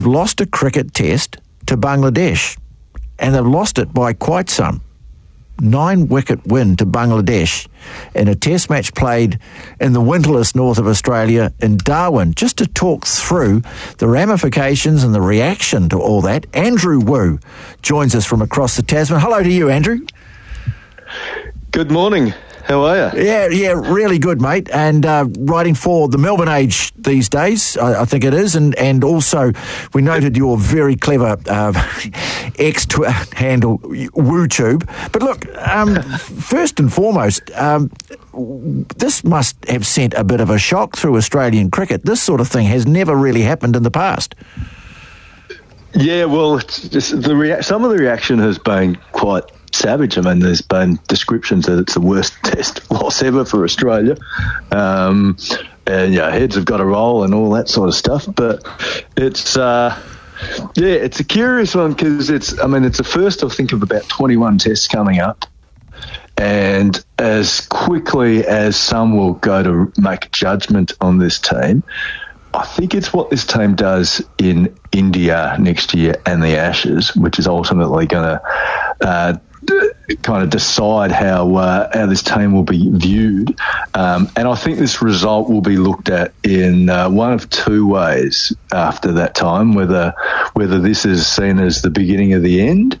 lost a cricket test to Bangladesh, and they've lost it by quite some. 9-wicket win to Bangladesh in a test match played in the winterless north of Australia in Darwin. Just to talk through the ramifications and the reaction to all that, Andrew Wu joins us from across the Tasman. Hello to you, Andrew. Good morning. How are you? Yeah, really good, mate. And writing for the Melbourne Age these days, I think it is. And also, we noted your very clever X handle, WooTube. But look, first and foremost, this must have sent a bit of a shock through Australian cricket. This sort of thing has never really happened in the past. Yeah, well, some of the reaction has been quite savage. I mean, there's been descriptions that it's the worst test loss ever for Australia. And, heads have got a roll and all that sort of stuff. But it's a curious one because it's the first, I think, of about 21 tests coming up. And as quickly as some will go to make a judgment on this team, I think it's what this team does in India next year and the Ashes, which is ultimately going to kind of decide how this team will be viewed. And I think this result will be looked at in one of two ways after that time, whether this is seen as the beginning of the end,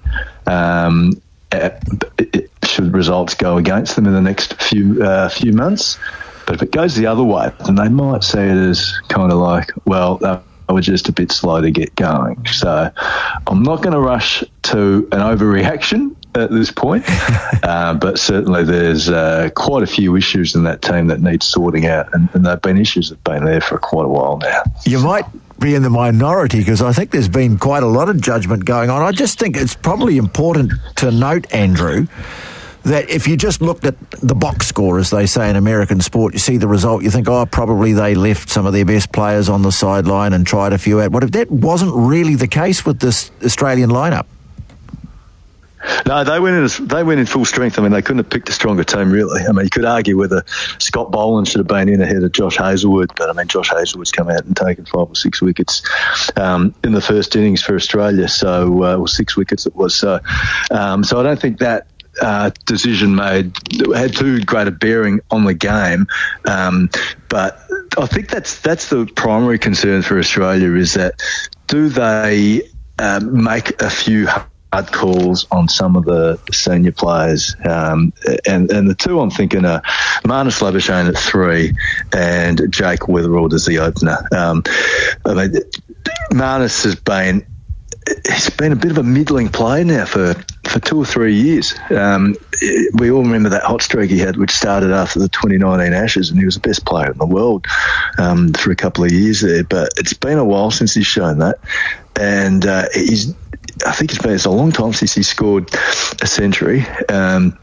should results go against them in the next few months. But if it goes the other way, then they might see it as kind of like, well, they were just a bit slow to get going. So I'm not going to rush to an overreaction at this point, but certainly there's quite a few issues in that team that need sorting out, and they've been issues that have been there for quite a while now. You might be in the minority because I think there's been quite a lot of judgment going on. I just think it's probably important to note, Andrew, that if you just looked at the box score, as they say in American sport, you see the result, you think, probably they left some of their best players on the sideline and tried a few out. What if that wasn't really the case with this Australian lineup? No, they went in full strength. I mean, they couldn't have picked a stronger team, really. I mean, you could argue whether Scott Boland should have been in ahead of Josh Hazlewood, but I mean, Josh Hazlewood's come out and taken 5 or 6 wickets in the first innings for Australia, or 6 wickets it was. So I don't think that decision had too great a bearing on the game, but I think that's the primary concern for Australia, is that do they make a few hard calls on some of the senior players, and the two I'm thinking are Marnus Labuschagne at 3 and Jake Weatherald as the opener. I mean, Marnus has been a bit of a middling player now for 2 or 3 years. We all remember that hot streak he had, which started after the 2019 Ashes, and he was the best player in the world for a couple of years there. But it's been a while since he's shown that, and I think it's a long time since he scored a century, and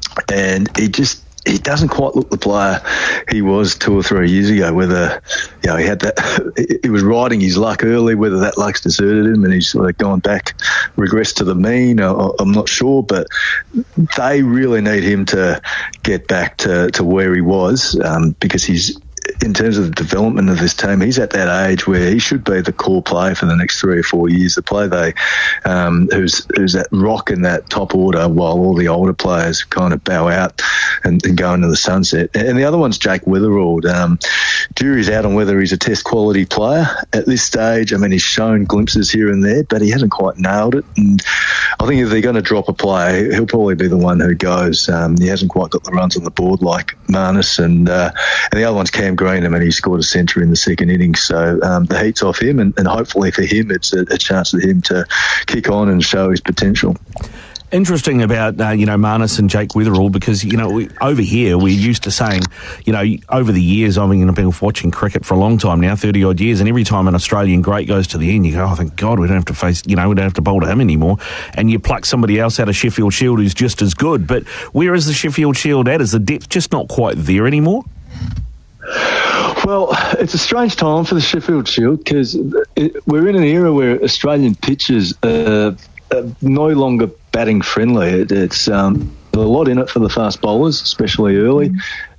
he doesn't quite look the player he was 2 or 3 years ago. Whether he had that, he was riding his luck early. Whether that luck's deserted him and he's sort of gone back, regressed to the mean, I'm not sure. But they really need him to get back to where he was, because he's, in terms of the development of this team, he's at that age where he should be the core player for the next 3 or 4 years. The player who's that rock in that top order, while all the older players kind of bow out and go into the sunset. And the other one's Jake Weatherald. Jury's out on whether he's a test quality player at this stage. I mean, he's shown glimpses here and there, but he hasn't quite nailed it. And I think if they're going to drop a player, he'll probably be the one who goes. He hasn't quite got the runs on the board like Marnus, and the other one's Cam Green. I mean, he scored a century in the second innings, so the heat's off him, and hopefully for him it's a chance for him to kick on and show his potential. Interesting about, Marnus and Jake Weatherald, because, over here we're used to saying, over the years, I've been watching cricket for a long time now, 30-odd years, and every time an Australian great goes to the end, you go, oh, thank God we don't have to face, we don't have to bowl to him anymore, and you pluck somebody else out of Sheffield Shield who's just as good. But where is the Sheffield Shield at? Is the depth just not quite there anymore? Well, it's a strange time for the Sheffield Shield, because we're in an era where Australian pitchers are no longer batting friendly. It's a lot in it for the fast bowlers, especially early.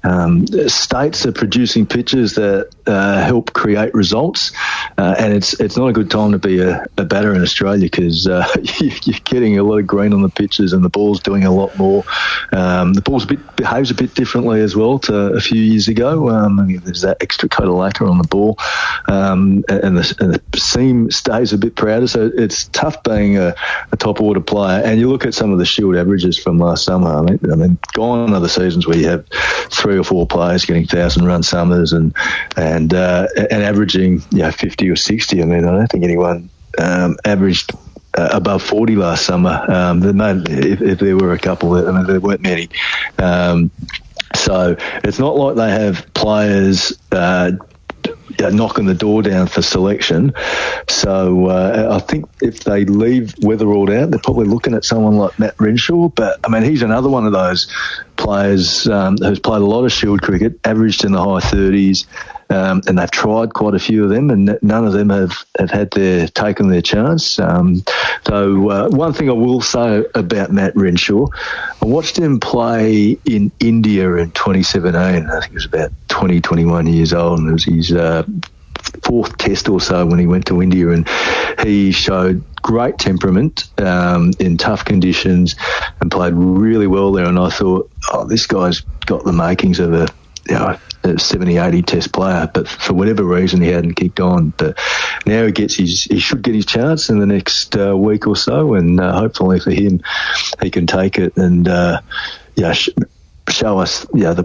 states are producing pitches that help create results, and it's not a good time to be a batter in Australia because you're getting a lot of green on the pitches and the ball's doing a lot more. The ball behaves a bit differently as well to a few years ago. There's that extra coat of lacquer on the ball, and the seam stays a bit prouder, so it's tough being a top order player. And you look at some of the Shield averages from last summer. I mean, gone are the seasons where you have 3 or 4 players getting 1,000-run summers and averaging 50 or 60. I mean, I don't think anyone averaged above 40 last summer. If there were a couple, there weren't many. So it's not like they have players knocking the door down for selection. So I think if they leave Weatherald out, they're probably looking at someone like Matt Renshaw. But, I mean, he's another one of those players who's played a lot of Shield cricket, averaged in the high 30s, and they've tried quite a few of them, and none of them have taken their chance. So one thing I will say about Matt Renshaw, I watched him play in India in 2017. I think he was about 20, 21 years old, and it was his 4th test or so when he went to India, and he showed great temperament in tough conditions and played really well there. And I thought, this guy's got the makings of a 70, 80 test player, but for whatever reason he hadn't kicked on. But now he should get his chance in the next week or so, and hopefully for him he can take it and show us the